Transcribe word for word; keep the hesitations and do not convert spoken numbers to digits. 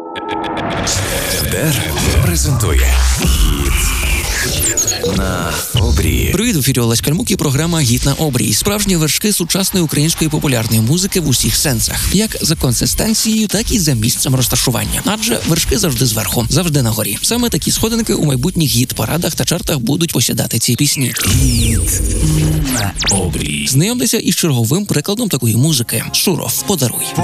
ЕТЕР презентує «Гіт на обрії». Привіт, в ефірі Олесь Кальмук і програма «Гіт на обрії». Справжні вершки сучасної української популярної музики в усіх сенсах. Як за консистенцією, так і за місцем розташування. Адже вершки завжди зверху, завжди на горі. Саме такі сходинки у майбутніх гіт-парадах та чартах будуть посідати ці пісні. «Гіт на обрії». Знайомтеся із черговим прикладом такої музики. Шуров, «Подаруй».